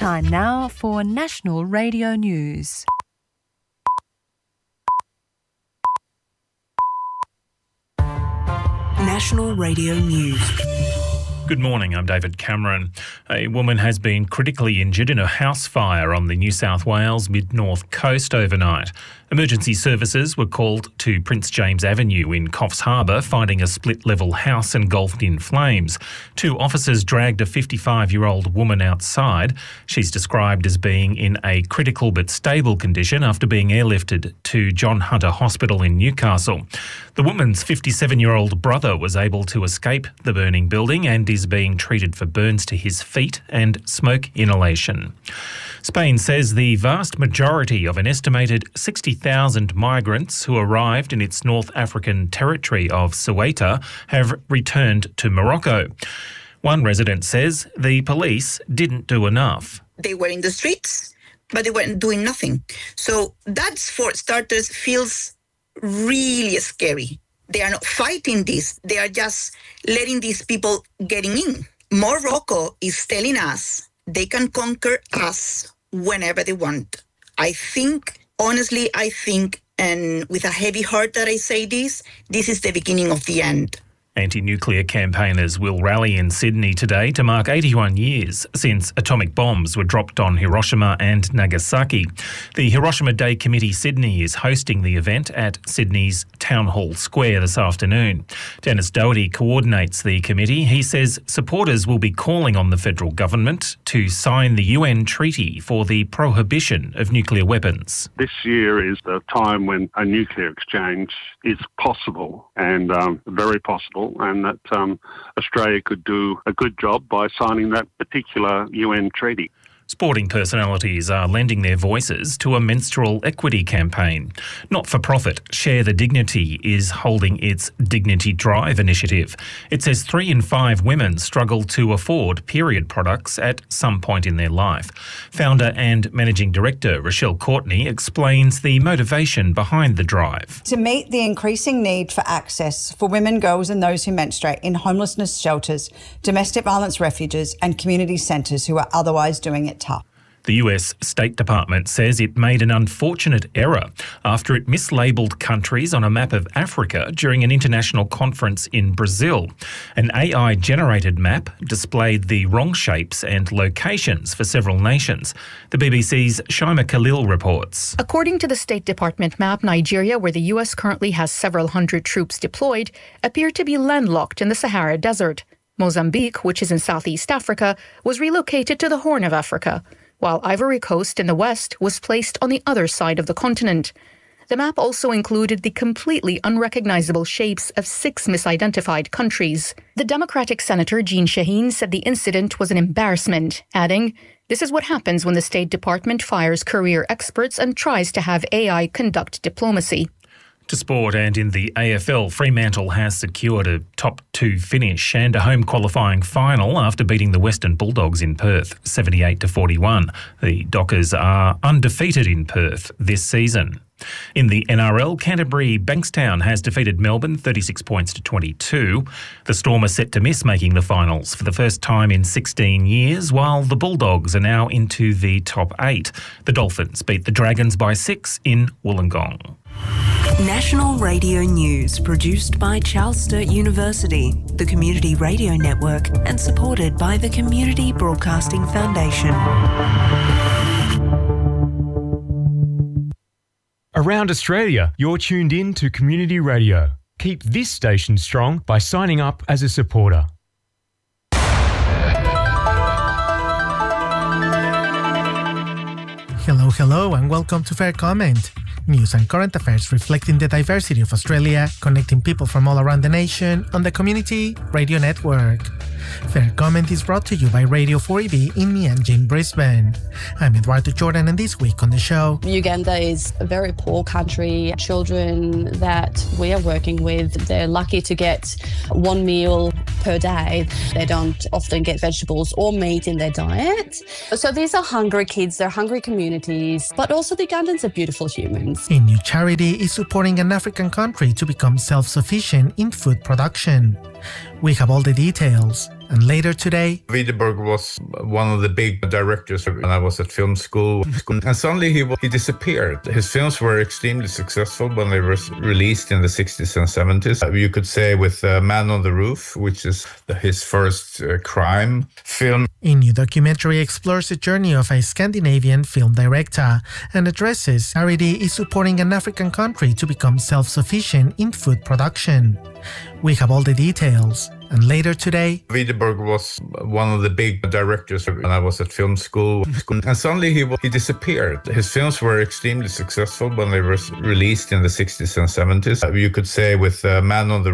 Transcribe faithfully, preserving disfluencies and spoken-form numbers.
Time now for National Radio News. National Radio News. Good morning, I'm David Cameron. A woman has been critically injured in a house fire on the New South Wales mid-north coast overnight. Emergency services were called to Prince James Avenue in Coffs Harbour, finding a split-level house engulfed in flames. Two officers dragged a fifty-five-year-old woman outside. She's described as being in a critical but stable condition after being airlifted to John Hunter Hospital in Newcastle. The woman's fifty-seven-year-old brother was able to escape the burning building and is being treated for burns to his feet and smoke inhalation. Spain says the vast majority of an estimated sixty thousand migrants who arrived in its North African territory of Ceuta have returned to Morocco. One resident says the police didn't do enough. They were in the streets, but they weren't doing nothing. So that, for starters, feels really scary. They are not fighting this. They are just letting these people getting in. Morocco is telling us they can conquer us whenever they want. I think, honestly, I think, and with a heavy heart that I say this, this is the beginning of the end. Anti-nuclear campaigners will rally in Sydney today to mark eighty-one years since atomic bombs were dropped on Hiroshima and Nagasaki. The Hiroshima Day Committee Sydney is hosting the event at Sydney's Town Hall Square this afternoon. Dennis Doherty coordinates the committee. He says supporters will be calling on the federal government to sign the U N treaty for the prohibition of nuclear weapons. This year is the time when a nuclear exchange is possible and um, very possible. And that um, Australia could do a good job by signing that particular U N treaty. Sporting personalities are lending their voices to a menstrual equity campaign. Not-for-profit Share the Dignity is holding its Dignity Drive initiative. It says three in five women struggle to afford period products at some point in their life. Founder and Managing Director Rochelle Courtney explains the motivation behind the drive. To meet the increasing need for access for women, girls and those who menstruate in homelessness shelters, domestic violence refuges and community centres who are otherwise doing it tough. The U S State Department says it made an unfortunate error after it mislabelled countries on a map of Africa during an international conference in Brazil. An A I-generated map displayed the wrong shapes and locations for several nations. The B B C's Shaima Khalil reports. According to the State Department map, Nigeria, where the U S currently has several hundred troops deployed, appeared to be landlocked in the Sahara Desert. Mozambique, which is in Southeast Africa, was relocated to the Horn of Africa, while Ivory Coast in the west was placed on the other side of the continent. The map also included the completely unrecognizable shapes of six misidentified countries. The Democratic Senator Jean Shaheen said the incident was an embarrassment, adding, "This is what happens when the State Department fires career experts and tries to have A I conduct diplomacy." To sport, and in the A F L, Fremantle has secured a top two finish and a home qualifying final after beating the Western Bulldogs in Perth, seventy-eight to forty-one. The Dockers are undefeated in Perth this season. In the N R L, Canterbury Bankstown has defeated Melbourne thirty-six points to twenty-two. The Storm are set to miss making the finals for the first time in sixteen years, while the Bulldogs are now into the top eight. The Dolphins beat the Dragons by six in Wollongong. National Radio News, produced by Charles Sturt University, the Community Radio Network, and supported by the Community Broadcasting Foundation. Around Australia, you're tuned in to Community Radio. Keep this station strong by signing up as a supporter. Hello, hello, and welcome to Fair Comment. News and current affairs reflecting the diversity of Australia, connecting people from all around the nation on the Community Radio Network. Fair Comment is brought to you by Radio four E B in Mianjin, Brisbane. I'm Eduardo Jordan, and this week on the show, Uganda is a very poor country. Children that we are working with, they're lucky to get one meal per day. They don't often get vegetables or meat in their diet. So these are hungry kids, they're hungry communities, but also the Ugandans are beautiful humans. A new charity is supporting an African country to become self-sufficient in food production. We have all the details. And later today, Widerberg was one of the big directors when I was at film school. And suddenly he, he disappeared. His films were extremely successful when they were released in the sixties and seventies. You could say with uh, Man on the Roof, which is the, his first uh, crime film. A new documentary explores the journey of a Scandinavian film director and addresses charity is supporting an African country to become self-sufficient in food production. We have all the details. And later today, Widerberg was one of the big directors when I was at film school. And suddenly he, he disappeared. His films were extremely successful when they were released in the sixties and seventies. You could say with uh, Man on the